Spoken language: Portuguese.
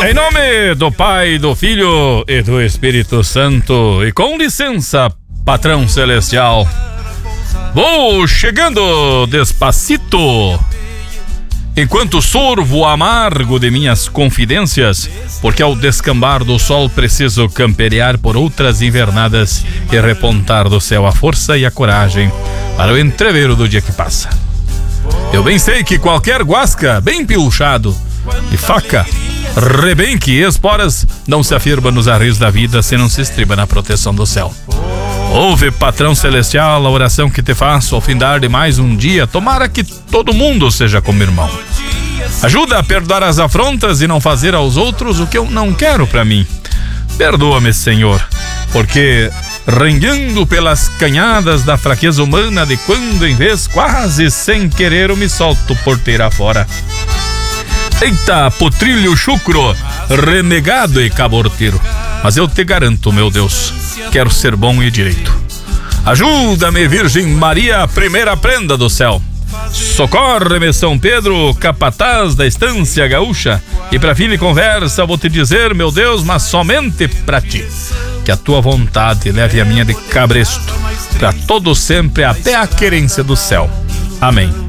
Em nome do Pai, do Filho e do Espírito Santo, e com licença, patrão celestial, vou chegando despacito, enquanto sorvo o amargo de minhas confidências, porque ao descambar do sol preciso camperear por outras invernadas e repontar do céu a força e a coragem para o entreveiro do dia que passa. Eu bem sei que qualquer guasca bem pilchado e faca, rebenque e esporas não se afirma nos arreios da vida se não se estriba na proteção do céu. Ouve, patrão celestial, a oração que te faço ao findar de mais um dia. Tomara que todo mundo seja como irmão. Ajuda a perdoar as afrontas e não fazer aos outros o que eu não quero pra mim. Perdoa-me, Senhor, porque renguendo pelas canhadas da fraqueza humana, de quando em vez, quase sem querer, eu me solto porteira fora. Eita, potrilho chucro, renegado e caborteiro, mas eu te garanto, meu Deus, quero ser bom e direito. Ajuda-me, Virgem Maria, primeira prenda do céu. Socorre-me, São Pedro, capataz da estância gaúcha. E pra filha e conversa vou te dizer, meu Deus, mas somente pra ti, que a tua vontade leve a minha de cabresto, pra todo sempre até a querência do céu. Amém.